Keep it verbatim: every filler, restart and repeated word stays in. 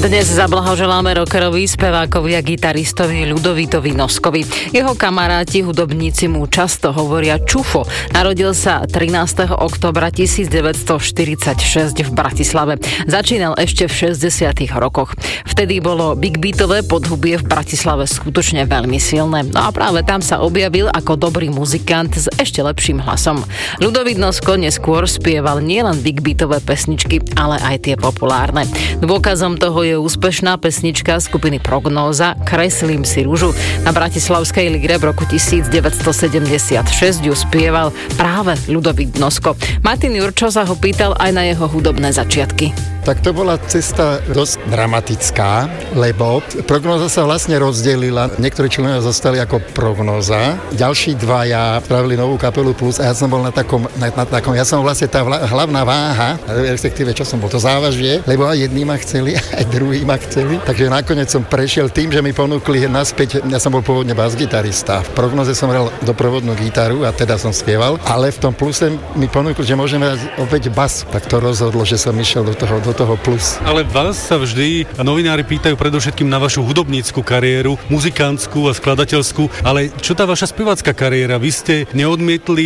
Dnes zablahoželáme rockerovi, spevákovi a gitaristovi Ľudovitovi Noskovi. Jeho kamaráti, hudobníci mu často hovoria Čufo. Narodil sa trinásteho októbra devätnásťstoštyridsaťšesť v Bratislave. Začínal ešte v šesťdesiatych rokoch. Vtedy bolo big beatové podhubie v Bratislave skutočne veľmi silné. No a práve tam sa objavil ako dobrý muzikant s ešte lepším hlasom. Ľudovit Nosko neskôr spieval nielen big beatové pesničky, ale aj tie populárne. Dôkazom toho je úspešná pesnička skupiny Prognóza Kreslím si ružu. Na Bratislavskej Ligre v roku devätnásťstosedemdesiatšesť ju spieval práve Ľudovit Nosko. Martin Jurčo sa ho pýtal aj na jeho hudobné začiatky. Tak to bola cesta dosť dramatická, lebo Prognóza sa vlastne rozdelila. Niektorí členovia zostali ako Prognóza, ďalší dvaja spravili novú kapelu Plus a ja som bol na takom, na, na takom ja som vlastne tá vla, hlavná váha, respektíve čo som bol, to závažie, lebo aj jedný ma chceli, aj druhý ma chceli. Takže nakoniec som prešiel tým, že mi ponúkli naspäť, ja som bol pôvodne bas-gitarista. V Prognóze som hral doprovodnú gitaru a teda som spieval, ale v tom Pluse mi ponúkli, že môžeme hrať opäť bas. Tak to rozhodlo, že som išiel do toho, do toho Plus. Ale vás sa vždy novinári pýtajú predovšetkým na vašu hudobnícku kariéru, muzikantskú a skladateľskú, ale čo tá vaša spevácka kariéra? Vy ste neodmietli